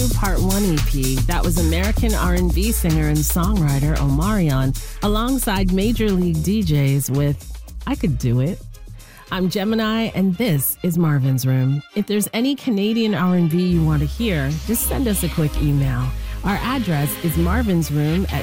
2 Part 1 EP. That was American R&B singer and songwriter Omarion alongside Major League DJs with I Could Do It. I'm Gemini, and this is Marvin's Room. If there's any Canadian R&B you want to hear, just send us a quick email. Our address is marvinsroom